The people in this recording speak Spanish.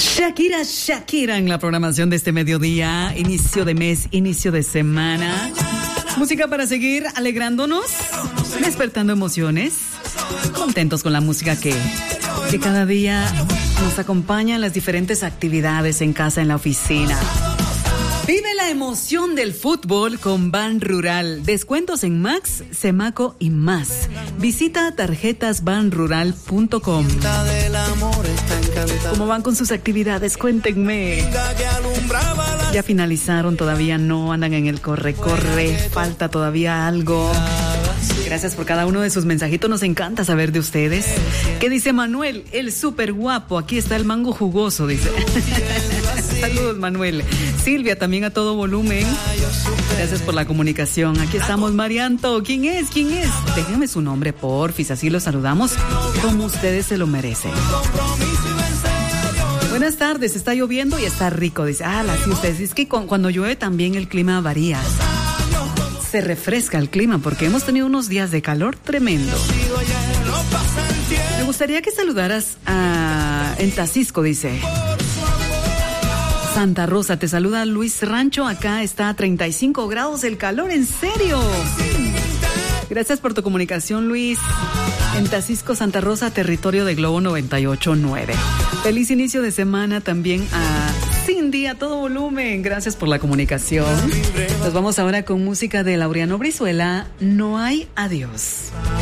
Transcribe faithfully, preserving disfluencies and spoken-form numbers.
Shakira, Shakira en la programación de este mediodía, inicio de mes, inicio de semana. Música para seguir alegrándonos, despertando emociones, contentos con la música que, que cada día nos acompaña en las diferentes actividades en casa, en la oficina. Vive la emoción del fútbol con Ban Rural. Descuentos en Max, Semaco y más. Visita tarjetas ban rural punto com. ¿Cómo van con sus actividades? Cuéntenme. ¿Ya finalizaron? ¿Todavía no? ¿Andan en el corre-corre? ¿Falta todavía algo? Gracias por cada uno de sus mensajitos. Nos encanta saber de ustedes. ¿Qué dice Manuel? El súper guapo. Aquí está el mango jugoso, dice. Saludos, Manuel. Silvia, también a todo volumen. Gracias por la comunicación. Aquí estamos, Marianto. ¿Quién es? ¿Quién es? Déjenme su nombre, porfis. Así lo saludamos como ustedes se lo merecen. Buenas tardes. Está lloviendo y está rico. Dice, ah, la sí, ustedes. Es que con, cuando llueve también el clima varía. Se refresca el clima porque hemos tenido unos días de calor tremendo. Me gustaría que saludaras a en Tacisco, dice. Santa Rosa, te saluda Luis Rancho. Acá está a treinta y cinco grados el calor, ¿en serio? Gracias por tu comunicación, Luis. En Tacisco, Santa Rosa, territorio de Globo noventa y ocho punto nueve. Feliz inicio de semana también a Cindy, a todo volumen. Gracias por la comunicación. Nos vamos ahora con música de Laureano Brizuela. No hay adiós.